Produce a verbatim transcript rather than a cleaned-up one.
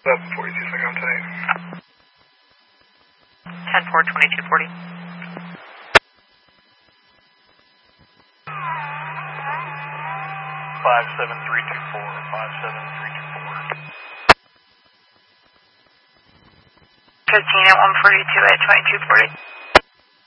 eleven forty-two, second on tonight. ten four, twenty-two forty. five seven three two four, five seven three two four. fifteen at one forty-two at twenty-two forty.